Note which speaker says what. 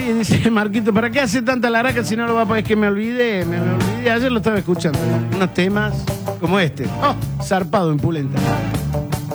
Speaker 1: dice Marquito, ¿para qué hace tanta laraca si no lo va a poner? Es que me olvidé, ayer lo estaba escuchando. Unos temas como este. Oh, zarpado en Pulenta.